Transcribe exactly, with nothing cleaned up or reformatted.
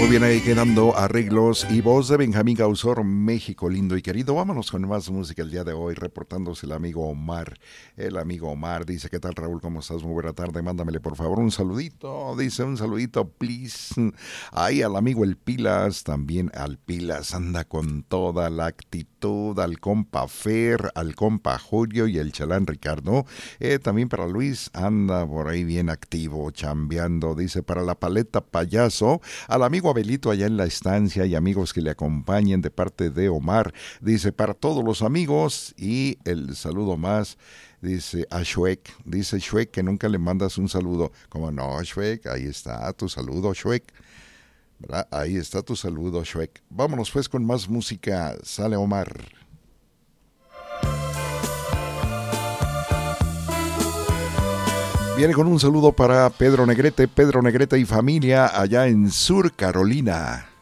Muy bien, ahí quedando arreglos y voz de Benjamín Gausor, México lindo y querido. Vámonos con más música el día de hoy, reportándose el amigo Omar. El amigo Omar dice, ¿qué tal, Raúl? ¿Cómo estás? Muy buena tarde, mándamele por favor un saludito. Dice, un saludito, please. Ahí al amigo El Pilas, también al Pilas, anda con toda la actitud, al compa Fer, al compa Julio y el chalán Ricardo. Eh, también para Luis, anda por ahí bien activo, chambeando. Dice, para la paleta payaso, al amigo Abelito allá en la estancia y amigos que le acompañen de parte de Omar. Dice, para todos los amigos, y el saludo más, dice a Shuek. Dice Shuek que nunca le mandas un saludo. Como no, Shuek, ahí está tu saludo, Shuek. ¿Verdad? Ahí está tu saludo, Shuek. Vámonos pues con más música. Sale Omar. Viene con un saludo para Pedro Negrete, Pedro Negrete y familia allá en Sur Carolina.